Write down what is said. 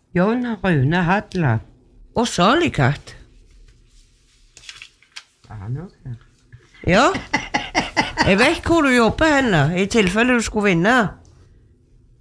Jon Rune Hadla. Og Salikatt. Han også. Ja. Jeg vet hvor du jobber henne, i tilfelle du skulle vinne.